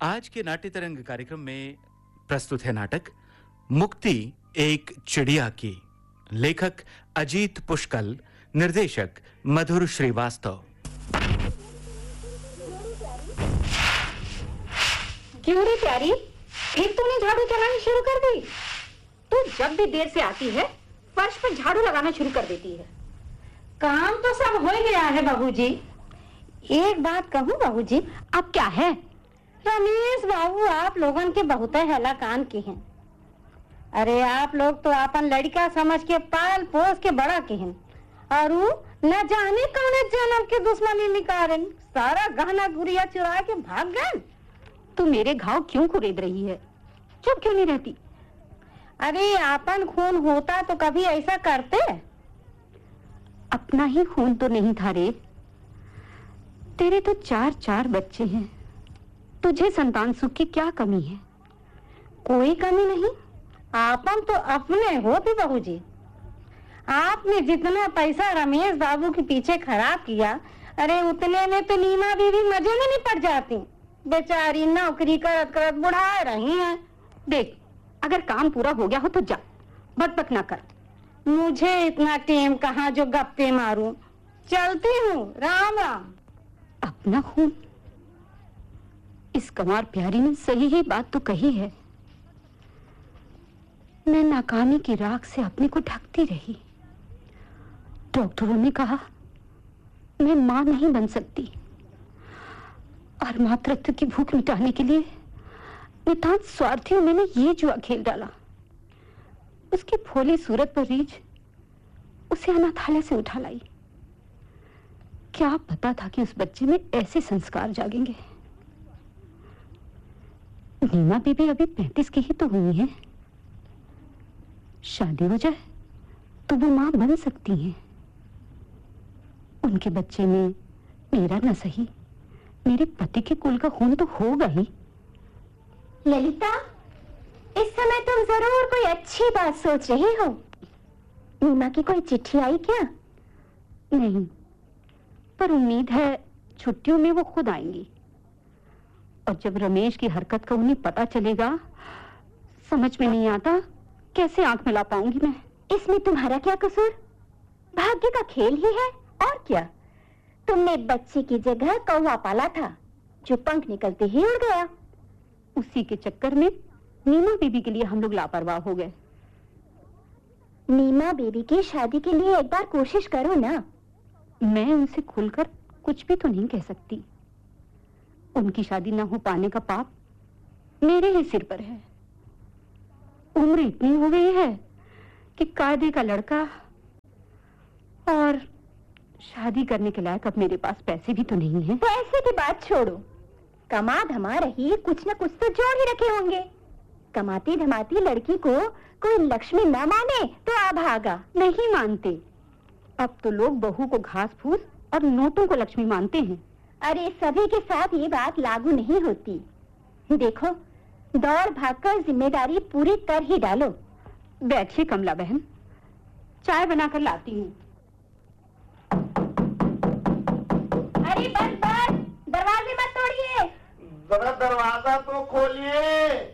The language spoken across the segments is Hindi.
आज के नाट्य तरंग कार्यक्रम में प्रस्तुत है नाटक मुक्ति एक चिड़िया की। लेखक अजीत पुष्कल, निर्देशक मधुर श्रीवास्तव। क्यों रे प्यारी, फिर तूने झाड़ू चलानी शुरू कर दी? तू जब भी देर से आती है फर्श पर झाड़ू लगाना शुरू कर देती है। काम तो सब हो गया है बाबूजी। एक बात कहूँ बाबूजी? अब क्या है? रमेश बाबू आप लोगन के बहुत हेला कान के हैं। अरे आप लोग तो अपन लड़का समझ के पाल पोस के बड़ा के हैं और न जाने कौन जन्म के दुश्मनी निकाले सारा गहना गुड़िया चुरा के भाग गए। तू मेरे घाव क्यों कुरेद रही है? चुप क्यों नहीं रहती? अरे अपन खून होता तो कभी ऐसा करते? अपना ही खून तो नहीं था रे। तेरे तो चार बच्चे हैं, तुझे संतान सुख की क्या कमी है? कोई कमी नहीं। आपन तो अपने होती बाबूजी। आपने जितना पैसा रमेश बाबू के पीछे खराब किया, अरे उतने में तो नीमा बीवी मजे में नहीं पड़ जाती। बेचारी नौकरी करत करत बुढ़ा रही हैं। देख, अगर काम पूरा हो गया हो तो जा, बक ना कर। मुझे इतना टेम कहाँ जो गप्पे मारूं। चलती हूँ, राम राम। अपना खून? इस कंवर प्यारी ने सही ही बात तो कही है। मैं नाकामी की राख से अपने को ढकती रही। डॉक्टरों ने कहा मैं मां नहीं बन सकती और मातृत्व की भूख मिटाने के लिए नितांत स्वार्थी मैंने ये जुआ खेल डाला। उसकी भोली सूरत पर रीझ उसे अनाथालय से उठा लाई। क्या पता था कि उस बच्चे में ऐसे संस्कार जागेंगे। नीमा बीबी अभी 35 की ही तो हुई है। शादी हो जाए तो वो मां बन सकती हैं। उनके बच्चे में मेरा न सही, मेरे पति के कुल का खून तो होगा ही। ललिता, इस समय तुम जरूर कोई अच्छी बात सोच रही हो। नीमा की कोई चिट्ठी आई क्या? नहीं, पर उम्मीद है छुट्टियों में वो खुद आएंगी। और जब रमेश की हरकत का उन्हें पता चलेगा, समझ में नहीं आता कैसे आंख मिला पाऊंगी मैं। इसमें तुम्हारा क्या कसूर? भाग्य का खेल ही है और क्या। तुमने बच्चे की जगह कौवा पाला था जो पंख निकलते ही उड़ गया। उसी के चक्कर में नीमा बीबी के लिए हम लोग लापरवाह हो गए। नीमा बीबी की शादी के लिए एक बार कोशिश करो ना। मैं उनसे खुलकर कुछ भी तो नहीं कह सकती। उनकी शादी ना हो पाने का पाप मेरे ही सिर पर है। उम्र इतनी हो गई है कि कायदे का लड़का और शादी करने के लायक अब मेरे पास पैसे भी तो नहीं है। पैसे की बात छोड़ो, कमा धमा रही कुछ न कुछ तो जोड़ ही रखे होंगे। कमाती धमाती लड़की को कोई लक्ष्मी न माने तो अभागा। नहीं मानते। अब तो लोग बहू को घास फूस और नोटों को लक्ष्मी मानते हैं। अरे सभी के साथ ये बात लागू नहीं होती। देखो, दौड़ भागकर जिम्मेदारी पूरी कर ही डालो। बैठिए कमला बहन, चाय बनाकर लाती हूँ। अरे बस बस, दरवाजे मत तोड़िए। जरा दरवाजा तो खोलिए।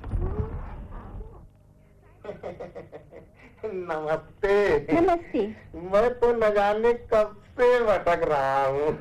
नमस्ते। नमस्ते। मैं तो न जाने कब से भटक रहा हूँ।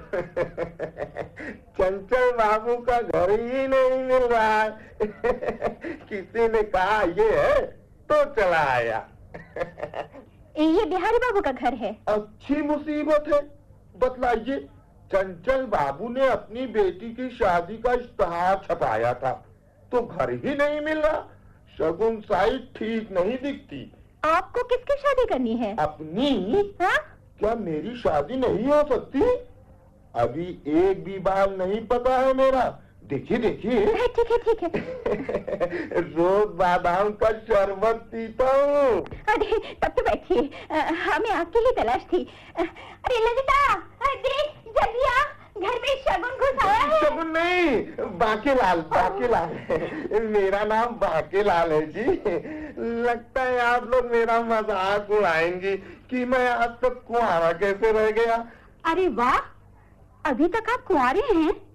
चंचल बाबू का घर ही नहीं मिल रहा है। किसी ने कहा ये है तो चला आया। ये बिहारी बाबू का घर है। अच्छी मुसीबत है। बतलाइए, चंचल बाबू ने अपनी बेटी की शादी का इश्तहार छपाया था तो घर ही नहीं मिल रहा। शगुन साइड ठीक नहीं दिखती। आपको किसकी शादी करनी है? अपनी। हाँ? क्या मेरी शादी नहीं हो सकती? अभी एक भी बाल नहीं पता है मेरा। देखिए देखिए। ठीक है ठीक है। रोज बादाम का शरबत पीता हूँ। अरे तब तो बैठिए, हमें आपकी ही तलाश थी। अरे ललिता, देख जल्दी आ, घर में शगुन घुस आया है। शगुन नहीं, बाकेलाल। बाकेलाल मेरा नाम बाकेलाल है जी। लगता है आप लोग मेरा मजाक उड़ाएंगे कि मैं आज तक कुंवारा कैसे रह गया। अरे वाह, अभी तक आप कुंवारे हैं?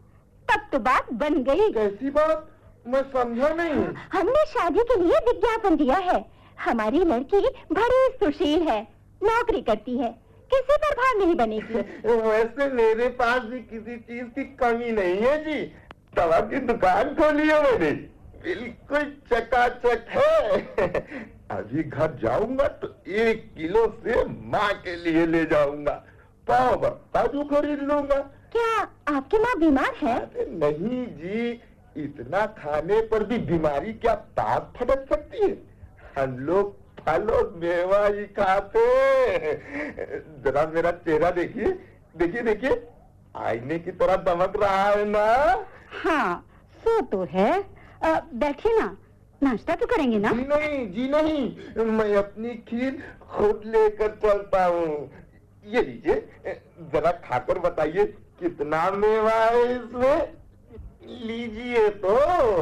तब तो बात बन गई। कैसी बात? मैं समझा नहीं। हमने शादी के लिए विज्ञापन दिया है। हमारी लड़की बड़ी सुशील है, नौकरी करती है, किसी पर भार नहीं बनेगी। वैसे मेरे पास भी किसी चीज की कमी नहीं है जी। दवा की दुकान खोली है मैंने, बिल्कुल चकाचक है। अभी घर जाऊंगा तो 1 किलो से माँ के लिए ले जाऊंगा, पाव काजू खरीद लूंगा। क्या आपकी माँ बीमार है? अरे नहीं जी, इतना खाने पर भी बीमारी क्या ताक फटक सकती है? हम लोग फल और मेवा ही खाते। जरा मेरा चेहरा देखिए, देखिए देखिए, आईने की तरह दमक रहा है ना? हाँ, सो तो है। बैठिए ना, नाश्ता तो करेंगे ना? जी नहीं, जी नहीं, मैं अपनी खीर खुद लेकर चलता हूँ। ये लीजिए, जरा खाकर बताइए कितना मेवा है इसमें। लीजिए तो।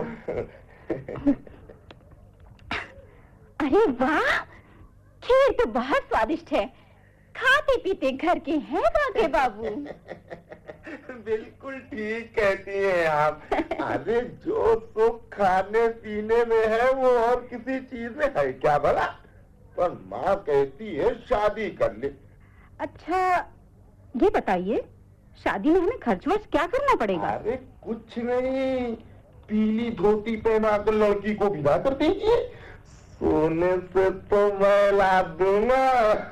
अरे वाह, खीर तो बहुत स्वादिष्ट है। खाते पीते घर के हैं बाके बाबू। बिल्कुल ठीक कहती हैं आप। अरे जो सुख खाने पीने में है वो और किसी चीज में है क्या भला? पर माँ कहती है शादी कर ले। अच्छा, ये बताइए, शादी में हमें खर्च वर्च क्या करना पड़ेगा? अरे कुछ नहीं, पीली धोती पहनाकर लड़की को विदा कर दीजिए, सोने से तो मैं ला दूंगा।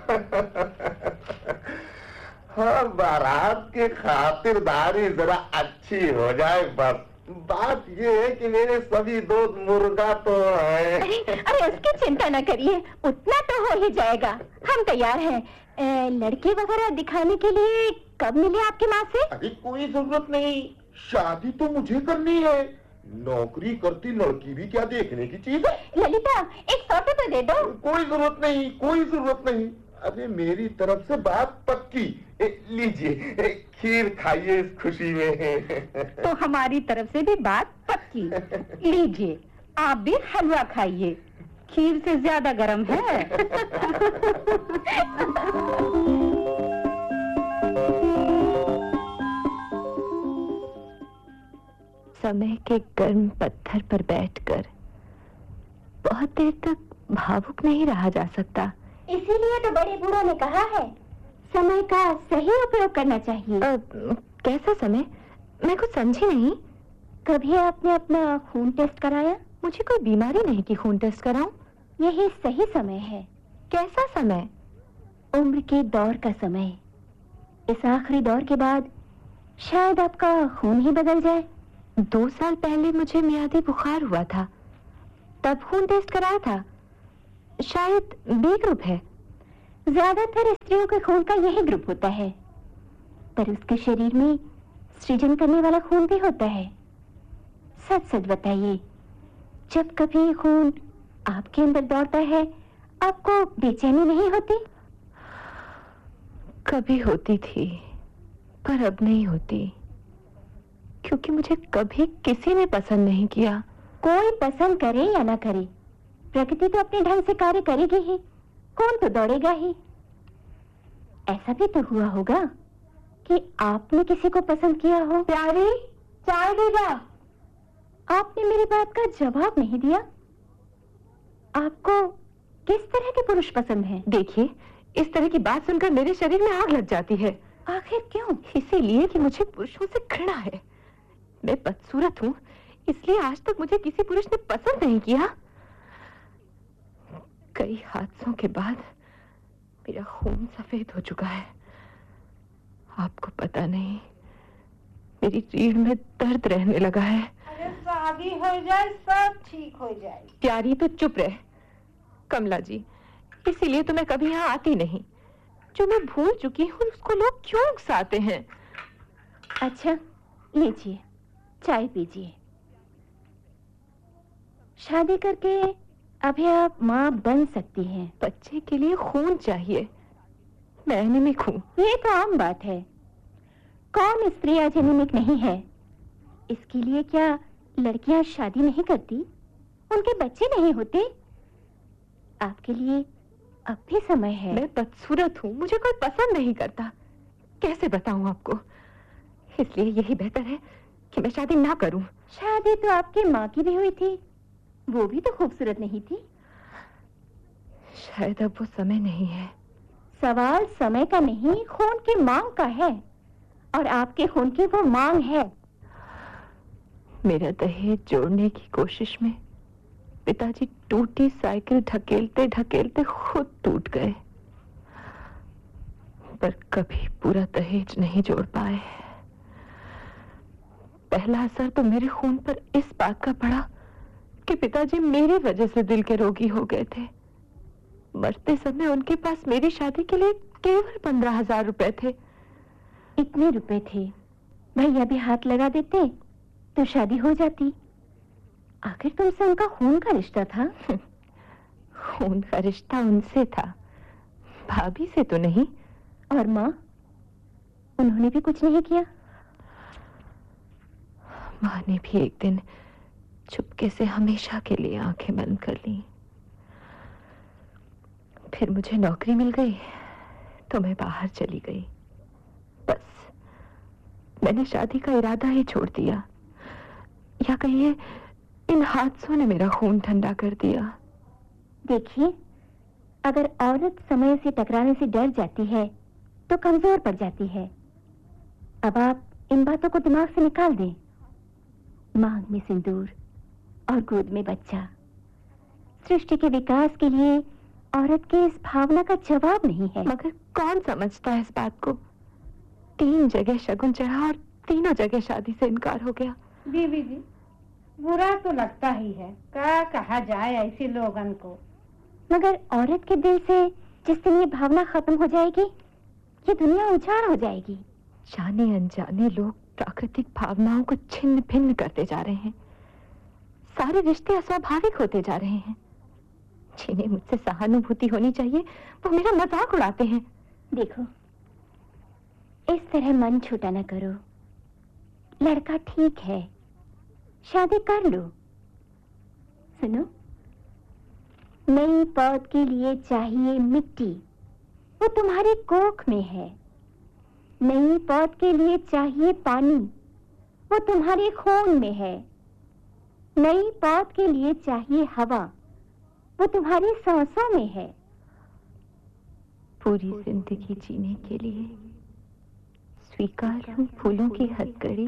हाँ, बारात की खातिरदारी जरा अच्छी हो जाए बस। बात ये है कि मेरे सभी दोस्त मुर्गा तो है। अरे उसकी चिंता न करिए, उतना तो हो ही जाएगा। हम तैयार हैं। लड़के वगैरह दिखाने के लिए कब मिले आपकी माँ से? अरे कोई जरूरत नहीं, शादी तो मुझे करनी है। नौकरी करती लड़की भी क्या देखने की चीज है? ललिता, एक सौटे तो दे दो। कोई जरूरत नहीं, कोई जरूरत नहीं। अरे मेरी तरफ से बात पक्की। लीजिए, खीर खाइए इस खुशी में। तो हमारी तरफ से भी बात पक्की। लीजिए, आप भी हलवा खाइए, खीर से ज्यादा गर्म है। समय के गर्म पत्थर पर बैठकर बहुत देर तक भावुक नहीं रहा जा सकता। इसीलिए तो बड़े बूढ़ों ने कहा है, समय का सही उपयोग करना चाहिए। कैसा समय? मैं कुछ समझी नहीं। कभी आपने अपना खून टेस्ट कराया? मुझे कोई बीमारी नहीं कि खून टेस्ट कराऊं। यही सही समय है। कैसा समय? उम्र के दौर का समय। इस आखिरी दौर के बाद शायद आपका खून ही बदल जाए। 2 साल पहले मुझे मियादी बुखार हुआ था, तब खून टेस्ट कराया था। शायद बी ग्रुप है। ज्यादातर स्त्रियों के खून का यही ग्रुप होता है, पर उसके शरीर में सृजन करने वाला खून भी होता है। सच सच बताइए, जब कभी खून आपके अंदर दौड़ता है, आपको बेचैनी नहीं होती? कभी होती थी, पर अब नहीं होती, क्योंकि मुझे कभी किसी ने पसंद नहीं किया। कोई पसंद करे या ना करे, प्रकृति तो अपने ढंग से कार्य करेगी ही, कौन तो दौड़ेगा ही। ऐसा भी तो हुआ होगा कि आपने किसी को पसंद किया हो। प्यारी, चाय दे जा। आपने मेरी बात का जवाब नहीं दिया। आपको किस तरह के पुरुष पसंद हैं? देखिए, इस तरह की बात सुनकर मेरे शरीर में आग लग जाती है। आखिर क्यों? इसीलिए कि मुझे पुरुषों से घृणा है। मैं बदसूरत हूँ, इसलिए आज तक मुझे किसी पुरुष ने पसंद नहीं किया। कई हादसों के बाद मेरा खून सफेद हो चुका है। आपको पता नहीं, मेरी रीढ़ में दर्द रहने लगा है। अरे शादी हो जाए सब ठीक हो जाए। प्यारी तो चुप रहे कमला जी, इसीलिए तो मैं कभी यहाँ आती नहीं। जो मैं भूल चुकी हूँ उसको लोग क्यों उकसाते हैं? अच्छा, लीजिए, चाय पीजिए। शादी करके अभी आप माँ बन सकती हैं। बच्चे के लिए खून चाहिए, मैं एनीमिक हूँ। ये तो आम बात है, कौन स्त्री आज एनीमिक नहीं है? इसके लिए क्या लड़कियां शादी नहीं करती, उनके बच्चे नहीं होते? आपके लिए अब भी समय है। मैं बदसूरत हूँ, मुझे कोई पसंद नहीं करता, कैसे बताऊं आपको? इसलिए यही बेहतर है कि मैं शादी ना करूं। शादी तो आपकी माँ की भी हुई थी, वो भी तो खूबसूरत नहीं थी। शायद अब वो समय नहीं है। सवाल समय का नहीं, खून की मांग का है, और आपके खून की वो मांग है। मेरा दहेज जोड़ने की कोशिश में पिताजी टूटी साइकिल ढकेलते ढकेलते खुद टूट गए, पर कभी पूरा दहेज नहीं जोड़ पाए। पहला असर तो मेरे खून पर इस बात का पड़ा कि पिताजी मेरी वजह से दिल के रोगी हो गए थे। मरते समय उनके पास मेरी शादी के लिए केवल 15,000 रुपए थे। इतने रुपए थे, भैया भी हाथ लगा देते तो शादी हो जाती। आखिर तुमसे उनका खून का रिश्ता था। खून का रिश्ता उनसे था, भाभी से तो नहीं। और माँ, उन्होंने भी कुछ नहीं किया? माँ ने भी एक दिन चुपके से हमेशा के लिए आंखें बंद कर ली। फिर मुझे नौकरी मिल गई तो मैं बाहर चली गई। बस मैंने शादी का इरादा ही छोड़ दिया, या कहिए इन हादसों ने मेरा खून ठंडा कर दिया। देखिए, अगर औरत समय से टकराने से डर जाती है तो कमजोर पड़ जाती है। अब आप इन बातों को दिमाग से निकाल दें। मांग में सिंदूर और गोद में बच्चा सृष्टि के विकास के लिए औरत के इस भावना का जवाब नहीं है। मगर कौन समझता है इस बात को? 3 जगह शगुन चढ़ा और तीनों जगह शादी से इनकार हो गया। बीवी जी, बुरा तो लगता ही है, क्या कहा जाए ऐसे लोगन को। मगर औरत के दिल से जिस दिन ये भावना खत्म हो जाएगी, ये दुनिया उजाड़ हो जाएगी। जाने अनजाने लोग प्राकृतिक भावनाओं को छिन्न भिन्न करते जा रहे हैं। सारे रिश्ते अस्वाभाविक होते जा रहे हैं। जिन्हें मुझसे सहानुभूति होनी चाहिए वो मेरा मजाक उड़ाते हैं। देखो, इस तरह मन छोटा न करो। लड़का ठीक है, शादी कर लो। सुनो, नई पौध के लिए चाहिए मिट्टी, वो तुम्हारी कोख में है। नई पौध के लिए चाहिए पानी, वो तुम्हारे खून में है। नई पौध के लिए चाहिए हवा, वो तुम्हारी सांसों में है। पूरी जिंदगी जीने के लिए स्वीकार हूं फूलों की हथकड़ी।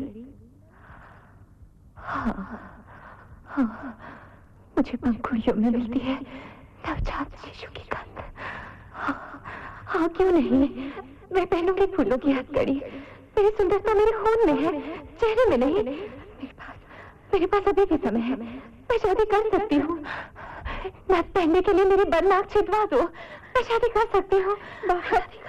हाँ, मुझे पंखुड़ियों में मिलती है नवजात शिशु की गंध। हाँ, क्यों नहीं, मैं पहनूंगी फूलों की हथकड़ी। मेरी सुंदरता मेरे खून में है, चेहरे में नहीं। मेरे पास अभी भी समय है, मैं शादी कर सकती हूँ। नथ पहनने के लिए मेरी बदनाक छिदवा दो, मैं शादी कर सकती हूँ।